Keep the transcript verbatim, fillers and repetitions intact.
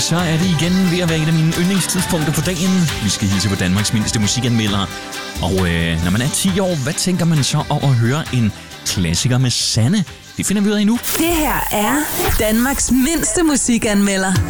Så er det igen ved at være et af mine yndlingstidspunkter på dagen. Vi skal hilse på Danmarks mindste musikanmeldere. Og øh, når man er ti år, hvad tænker man så om at høre en klassiker med Sanne? Det finder vi ud af nu. Det her er Danmarks mindste musikanmelder.